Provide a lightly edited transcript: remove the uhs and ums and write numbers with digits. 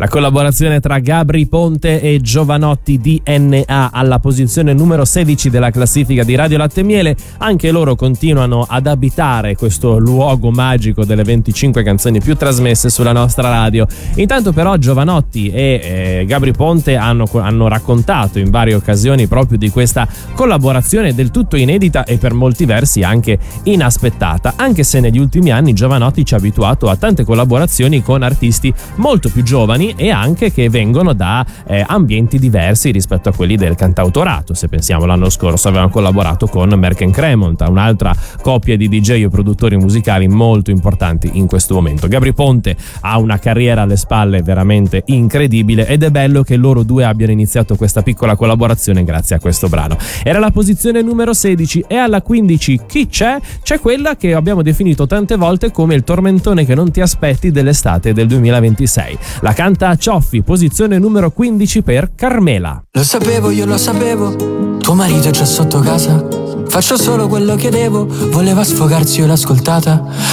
La collaborazione tra Gabry Ponte e Jovanotti, DNA, alla posizione numero 16 della classifica di Radio Latte e Miele. Anche loro continuano ad abitare questo luogo magico delle 25 canzoni più trasmesse sulla nostra radio. Intanto però Jovanotti e Gabry Ponte hanno raccontato in varie occasioni proprio di questa collaborazione del tutto inedita e per molti versi anche inaspettata, anche se negli ultimi anni Jovanotti ci ha abituato a tante collaborazioni con artisti molto più giovani e anche che vengono da ambienti diversi rispetto a quelli del cantautorato. Se pensiamo, l'anno scorso avevano collaborato con Merck & Cremont, un'altra coppia di DJ e produttori musicali molto importanti in questo momento. Gabry Ponte ha una carriera alle spalle veramente incredibile ed è bello che loro due abbiano iniziato questa piccola collaborazione grazie a questo brano. Era la posizione numero 16 e alla 15 chi c'è? C'è quella che abbiamo definito tante volte come il tormentone che non ti aspetti dell'estate del 2026. La canta Cioffi, posizione numero 15 per Carmela. Lo sapevo, io lo sapevo, tuo marito è già sotto casa. Faccio solo quello che devo, voleva sfogarsi, io l'ho ascoltata.